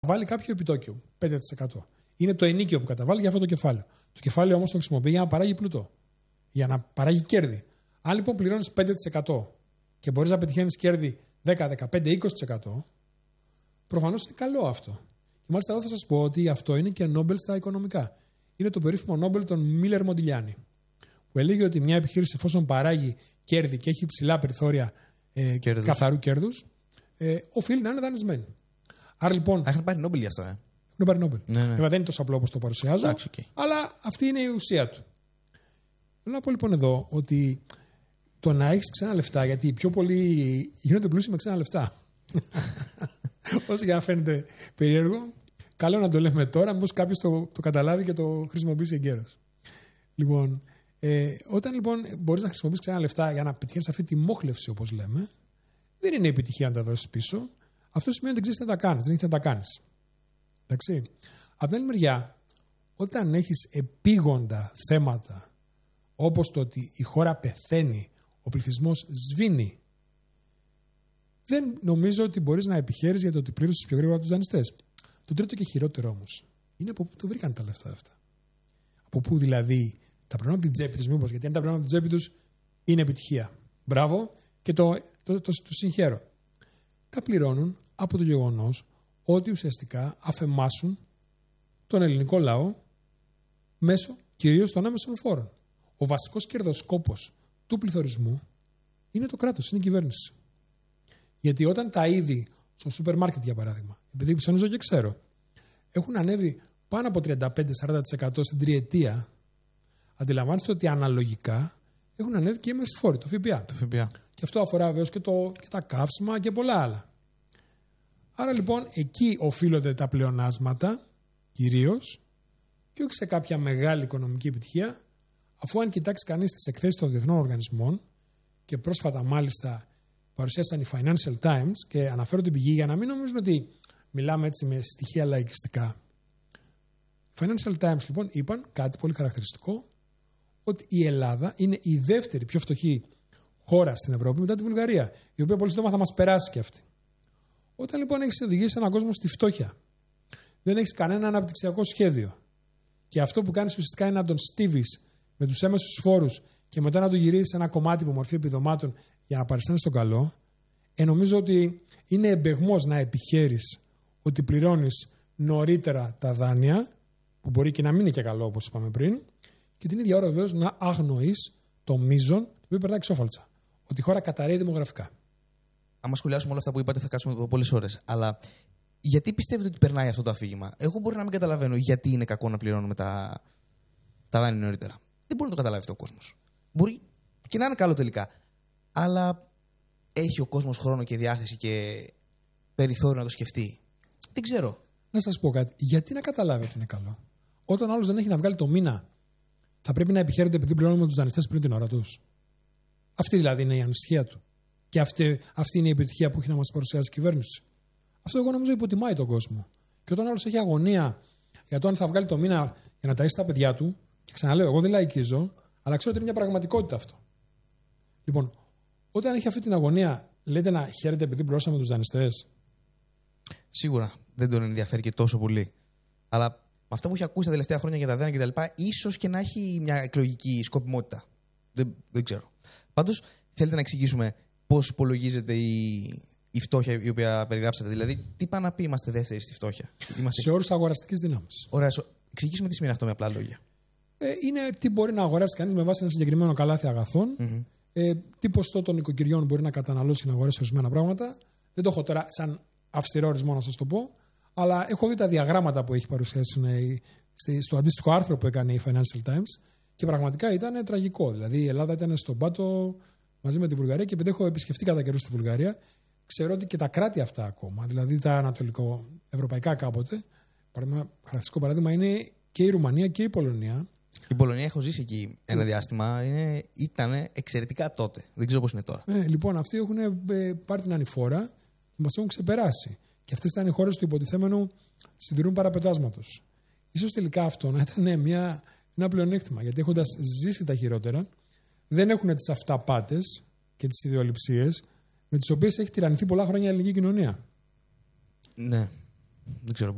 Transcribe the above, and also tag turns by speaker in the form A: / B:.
A: Βάλει κάποιο επιτόκιο, 5%. Είναι το ενίκιο που καταβάλει για αυτό το κεφάλαιο. Το κεφάλαιο όμως το χρησιμοποιεί για να παράγει πλούτο. Για να παράγει κέρδη. Αν λοιπόν πληρώνεις 5% και μπορείς να πετυχαίνεις κέρδη 10, 15, 20%, προφανώς είναι καλό αυτό. Και μάλιστα εδώ θα σας πω ότι αυτό είναι και Νόμπελ στα οικονομικά. Είναι το περίφημο Νόμπελ των Μίλερ Μοντιλιάνι, που έλεγε ότι μια επιχείρηση, εφόσον παράγει κέρδη και έχει υψηλά περιθώρια καθαρού κέρδους, οφείλει να είναι δανεισμένη. Άρα λοιπόν.
B: Έχουν πάρει Νόμπελ γι' αυτό,
A: Έχουν πάρει Νόμπελ.
B: Ναι.
A: Βέβαια δεν είναι τόσο απλό όπως το παρουσιάζω, αλλά αυτή είναι η ουσία του. Θέλω να πω λοιπόν εδώ ότι το να έχεις ξένα λεφτά, γιατί οι πιο πολλοί γίνονται πλούσιοι με ξένα λεφτά. Όσο για να φαίνεται περίεργο, καλό να το λέμε τώρα, μήπως κάποιος το καταλάβει και το χρησιμοποιήσει εγκαίρως. Λοιπόν, όταν λοιπόν μπορείς να χρησιμοποιήσεις ξένα λεφτά για να πετυχαίνεις αυτή τη μόχλευση, όπως λέμε, δεν είναι επιτυχία να τα δώσεις πίσω. Αυτό σημαίνει ότι δεν ξέρεις τι να τα κάνεις, δεν έχεις να τα κάνεις. Εντάξει. Από την άλλη μεριά, όταν έχεις επίγοντα θέματα, όπως το ότι η χώρα πεθαίνει, ο πληθυσμός σβήνει, δεν νομίζω ότι μπορείς να επιχαίρεις για το ότι πλήρωσες πιο γρήγορα τους δανειστές. Το τρίτο και χειρότερο όμως είναι από πού το βρήκαν τα λεφτά αυτά. Από πού δηλαδή τα πληρώνουν από την τσέπη τους, μήπως, γιατί αν τα πληρώνουν από την τσέπη τους είναι επιτυχία. Μπράβο και το συγχαίρω. Τα πληρώνουν από το γεγονός ότι ουσιαστικά αφαιμάσουν τον ελληνικό λαό μέσω κυρίως των άμεσων φόρων. Ο βασικός κερδοσκόπος του πληθωρισμού είναι το κράτος, είναι η κυβέρνηση. Γιατί όταν τα είδη στο σούπερ μάρκετ, για παράδειγμα, επειδή ψωνίζω και ξέρω, έχουν ανέβει πάνω από 35-40% στην τριετία, αντιλαμβάνεστε ότι αναλογικά έχουν ανέβει και οι έμεσοι φόροι, το ΦΠΑ. Και αυτό αφορά βέβαιως και τα καύσιμα και πολλά άλλα. Άρα λοιπόν εκεί οφείλονται τα πλεονάσματα κυρίως και όχι σε κάποια μεγάλη οικονομική επιτυχία, αφού αν κοιτάξει κανείς τις εκθέσεις των διεθνών οργανισμών και πρόσφατα μάλιστα παρουσίασαν οι Financial Times και αναφέρω την πηγή για να μην νομίζουν ότι μιλάμε έτσι με στοιχεία λαϊκιστικά. Οι Financial Times λοιπόν είπαν κάτι πολύ χαρακτηριστικό, ότι η Ελλάδα είναι η δεύτερη πιο φτωχή χώρα στην Ευρώπη μετά τη Βουλγαρία, η οποία πολύ σύντομα θα μας περάσει και αυτή. Όταν λοιπόν έχεις οδηγήσει έναν κόσμο στη φτώχεια, δεν έχεις κανένα αναπτυξιακό σχέδιο και αυτό που κάνεις ουσιαστικά είναι να τον στίβεις με τους έμεσους φόρους και μετά να του γυρίσεις ένα κομμάτι από μορφή επιδομάτων για να παριστάνεις τον καλό, νομίζω ότι είναι εμπεγμός να επιχαίρεις ότι πληρώνεις νωρίτερα τα δάνεια, που μπορεί και να μην είναι και καλό όπως είπαμε πριν, και την ίδια ώρα βεβαίως να αγνοείς το μείζον το οποίο περνάει εξόφαλτσα. Ότι η χώρα καταρρέει δημογραφικά.
B: Άμα σχολιάσουμε όλα αυτά που είπατε, θα κάτσουμε εδώ πολλές ώρες. Αλλά γιατί πιστεύετε ότι περνάει αυτό το αφήγημα? Εγώ μπορεί να μην καταλαβαίνω γιατί είναι κακό να πληρώνουμε τα δάνεια νωρίτερα. Δεν μπορεί να το καταλάβει αυτό ο κόσμος. Μπορεί και να είναι καλό τελικά. Αλλά έχει ο κόσμος χρόνο και διάθεση και περιθώριο να το σκεφτεί? Δεν ξέρω.
A: Να σας πω κάτι. Γιατί να καταλάβει ότι είναι καλό? Όταν ο άλλος δεν έχει να βγάλει το μήνα, θα πρέπει να επιχαίρεται επειδή πληρώνουμε τους δανειστές πριν την ώρα τους. Αυτή δηλαδή είναι η ανησυχία του. Και αυτή είναι η επιτυχία που έχει να μας παρουσιάσει η κυβέρνηση. Αυτό εγώ νομίζω υποτιμάει τον κόσμο. Και όταν ο άλλος έχει αγωνία για το αν θα βγάλει το μήνα για να ταΐσει τα παιδιά του, και ξαναλέω, εγώ δεν λαϊκίζω, αλλά ξέρω ότι είναι μια πραγματικότητα αυτό. Λοιπόν, όταν έχει αυτή την αγωνία, λέτε να χαίρεται επειδή πληρώσαμε τους δανειστές?
B: Σίγουρα δεν τον ενδιαφέρει και τόσο πολύ. Αλλά με αυτά που έχει ακούσει τα τελευταία χρόνια για τα δάνεια κτλ., ίσως και να έχει μια εκλογική σκοπιμότητα. Δεν ξέρω. Πάντως, θέλετε να εξηγήσουμε πώς υπολογίζεται η φτώχεια η οποία περιγράψατε? Δηλαδή, τι πάει να πει είμαστε δεύτεροι στη φτώχεια?
A: Σε όρους αγοραστικής δύναμης.
B: Ωραία, εξηγήσουμε τι σημαίνει αυτό με απλά λόγια.
A: Είναι τι μπορεί να αγοράσει κανείς με βάση ένα συγκεκριμένο καλάθι αγαθών, τι ποσοστό των οικοκυριών μπορεί να καταναλώσει και να αγοράσει ορισμένα πράγματα. Δεν το έχω τώρα σαν αυστηρό ορισμό να σας το πω, αλλά έχω δει τα διαγράμματα που έχει παρουσιάσει στο αντίστοιχο άρθρο που έκανε η Financial Times και πραγματικά ήταν τραγικό. Δηλαδή η Ελλάδα ήταν στον πάτο μαζί με τη Βουλγαρία και επειδή έχω επισκεφτεί κατά καιρού στη Βουλγαρία, ξέρω ότι και τα κράτη αυτά ακόμα, δηλαδή τα ανατολικοευρωπαϊκά κάποτε, χαρακτηριστικό παράδειγμα είναι και η Ρουμανία και η Πολωνία.
B: Η Πολωνία, έχω ζήσει εκεί ένα διάστημα, ήταν εξαιρετικά τότε. Δεν ξέρω πώς είναι τώρα.
A: Λοιπόν, αυτοί έχουν πάρει την ανηφόρα και μας έχουν ξεπεράσει. Και αυτές ήταν οι χώρες του υποτιθέμενου σιδηρού παραπετάσματος. Ίσως τελικά αυτό να ήταν ένα πλεονέκτημα, γιατί έχοντας ζήσει τα χειρότερα, δεν έχουν τις αυταπάτες και τις ιδεολειψίες με τις οποίες έχει τυραννηθεί πολλά χρόνια η ελληνική κοινωνία.
B: Ναι, δεν ξέρω.